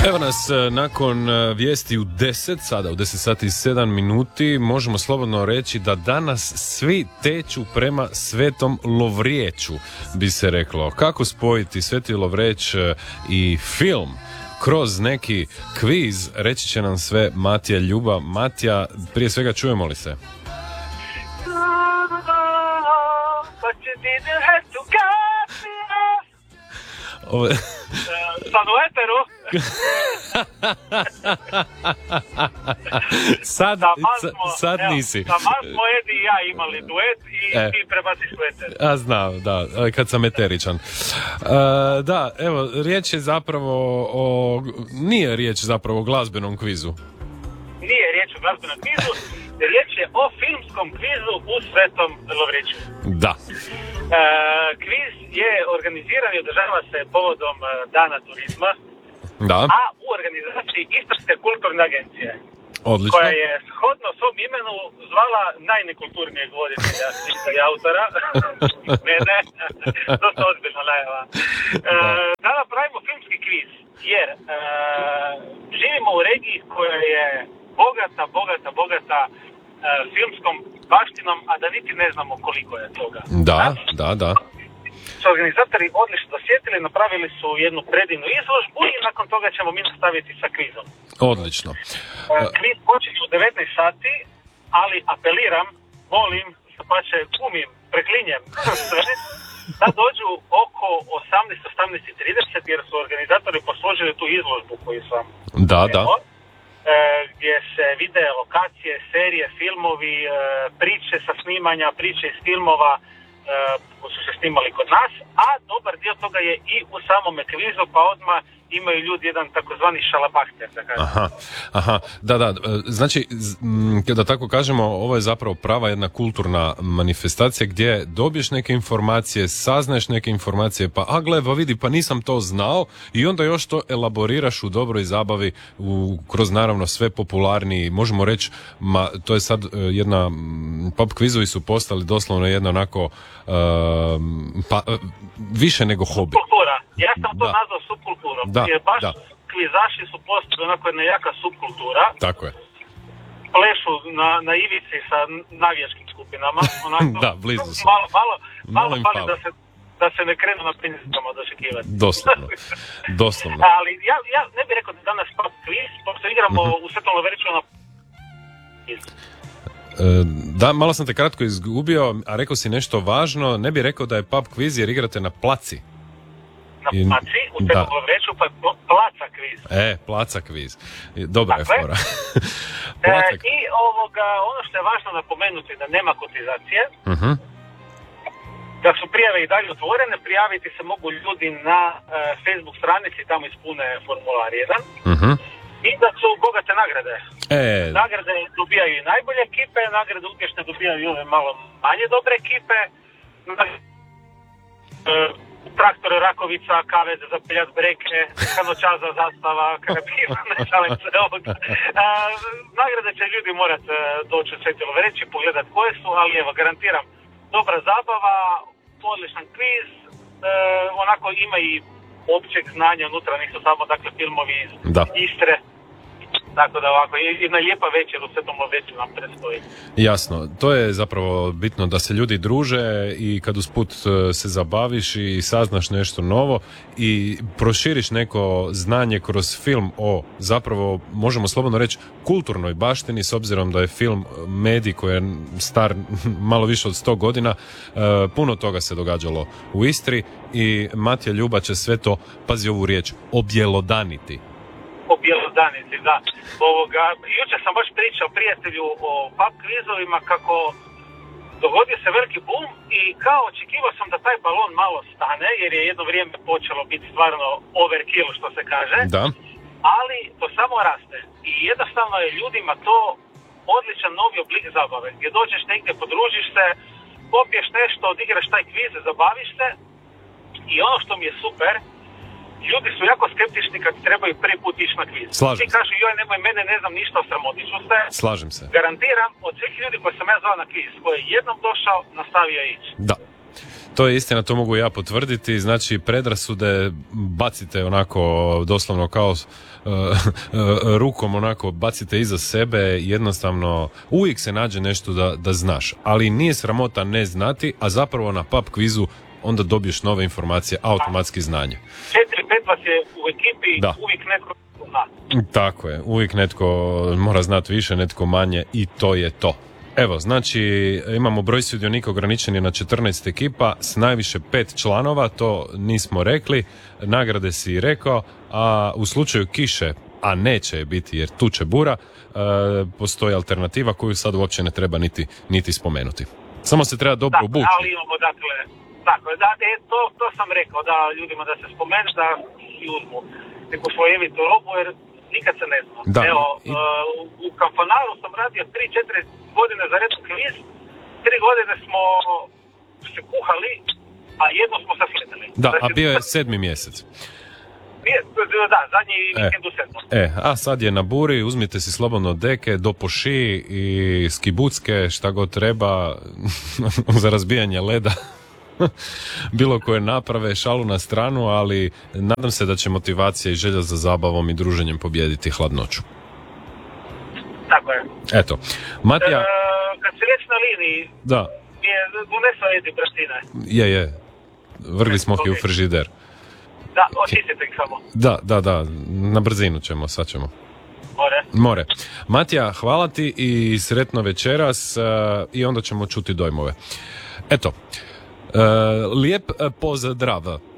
Evo nas nakon vijesti u 10, sada u 10 sati i 7 minuti, možemo slobodno reći da danas svi teću prema Svetom Lovrijeću, bi se reklo. Kako spojiti Sveti Lovreć i film kroz neki kviz, reći će nam sve Matija Ljuba. Matija, prije svega čujemo li se? Sad u eteru. sad nisi. Taman smo Edi i ja imali duet i ti prebaciš u eter. A znam, da, kad sam eteričan. Da, evo, riječ je zapravo nije riječ zapravo o glazbenom kvizu. Nije riječ o glazbenom kvizu, riječ je o filmskom kvizu u Svetom Lovriću. Da. Kviz je organiziran i održava se povodom Dana turizma, da, a u organizaciji Istarske kulturne agencije. Odlično. Koja je shodno svom imenu zvala najnekulturnijeg voditelja i autora, mene, dosta ozbiljna najava. Da napravimo filmski kviz, jer živimo u regiji koja je bogata filmskom baštinom, a da niti ne znamo koliko je toga. Da. Su organizatori odlično dosjetili, napravili su jednu predivnu izložbu i nakon toga ćemo mi nastaviti sa kvizom. Odlično. Kviz počinje u 19 sati, ali apeliram, molim, pače, kumim, preklinjem sve, da dođu oko 18:30 jer su organizatori posložili tu izložbu koju sam gdje se vide lokacije, serije, filmovi, priče sa snimanja, priče iz filmova koji su se snimali kod nas, a dobar dio toga je i u samome kvizu, pa odmah imaju ljudi jedan takozvani šalabahter, da kažem. Aha, da, znači, da tako kažemo, ovo je zapravo prava jedna kulturna manifestacija gdje dobiješ neke informacije, saznaješ neke informacije, pa vidi, pa nisam to znao, i onda još to elaboriraš u dobroj zabavi, kroz naravno sve popularniji, možemo reći, to je sad jedna, pop kvizovi su postali doslovno jedna onako, više nego hobi. Subkultura, ja sam to nazvao subkulturom, jer baš kvizaši su postali onako jedna jaka subkultura. Tako je. Plešu na ivici sa navijačkim skupinama, onako, da, blizu su. Malo fali da se ne krenu na pinzicama dočekivati. Doslovno. Ali ja ne bih rekao da danas pop kviz, pošto igramo u Svetom Lovriću na kviz. Da, malo sam te kratko izgubio, a rekao si nešto važno, ne bih rekao da je pub kviz jer igrate na placi. Na placi, u Svetom Lovriću, pa placa kviz. Placa kviz. Dobra je fora. I ono što je važno napomenuti da nema kotizacije, da su prijave i dalje otvorene, prijaviti se mogu ljudi na Facebook stranici, tamo ispune formular 1. I da su bogate nagrade. Nagrade dobijaju i najbolje ekipe, nagrade uspješne dobijaju i ove malo manje dobre ekipe. Traktore, rakovica, kave za zapeljat breke, kanočaza, zastava, karabina, šalim se ovoga. Nagrade će ljudi morati doći u Sveti Lovreć i pogledati koje su, ali evo, garantiram, dobra zabava, odličan kviz, onako ima i općeg znanja unutra, nisu samo dakle filmovi iz Istre. Tako da ovako, jedna lijepa večer u Svetom Lovriću nam predstoji. Jasno, to je zapravo bitno da se ljudi druže i kad usput se zabaviš i saznaš nešto novo i proširiš neko znanje kroz film o, zapravo možemo slobodno reći, kulturnoj baštini, s obzirom da je film medij koji je star malo više od 100 godina, puno toga se događalo u Istri i Matija Ljuba će sve to, pazi ovu riječ, objelodaniti. Danici, da. Jučer sam baš pričao prijatelju o pub kvizovima kako dogodio se veliki boom i kao očekivao sam da taj balon malo stane jer je jedno vrijeme počelo biti stvarno overkill što se kaže. Da. Ali to samo raste i jednostavno je ljudima to odličan novi oblik zabave gdje dođeš negdje, podružiš se, popiješ nešto, odigraš taj kviz, zabaviš se i ono što mi je super, ljudi su jako skeptični kad trebaju prvi put ići na kviz. Svi kažu, joj, nemoj mene, ne znam ništa, osramotit ću se. Slažem se. Garantiram, od svih ljudi koji sam ja zvao na kviz, koji je jednom došao, nastavio ići. Da. To je istina, to mogu ja potvrditi. Znači, predrasude bacite onako, doslovno kao rukom onako, bacite iza sebe, jednostavno uvijek se nađe nešto da znaš. Ali nije sramota ne znati, a zapravo na pub kvizu onda dobiješ nove informacije, automatski znanje. 4-5 vas je u ekipi, da. Uvijek netko zna. Tako je, uvijek netko mora znati više, netko manje i to je to. Evo, znači imamo broj sudionika ograničen je na 14 ekipa s najviše 5 članova, to nismo rekli, nagrade si rekao, a u slučaju kiše, a neće je biti jer tuče bura, postoji alternativa koju sad uopće ne treba niti spomenuti. Samo se treba dobro obući. Ali imamo, dakle, tako je, to sam rekao, da ljudima da se spomene, da si uzmu neku slojevitu robu, jer nikad se ne zna. Da. Evo, u Kamfanaru sam radio 3-4 godine za redom kviz, 3 godine smo se kuhali, a jedno smo se sletili. Da, a bio je 7. mjesec. Da, zadnji vikend u 7. A sad je na buri, uzmite si slobodno deke, do poši i skibucke, šta god treba za razbijanje leda. Bilo koje naprave, šalu na stranu, ali nadam se da će motivacija i želja za zabavom i druženjem pobijediti hladnoću. Tako je. Eto, Matija... kad si već na liniji, da. je donesao Edi brastine. Je. Vrgli smo ih u frižider. Da, očistite ih samo. Da, na brzinu ćemo, sad ćemo. More. Matija, hvala ti i sretno večeras i onda ćemo čuti dojmove. Eto, lijep pozdrav.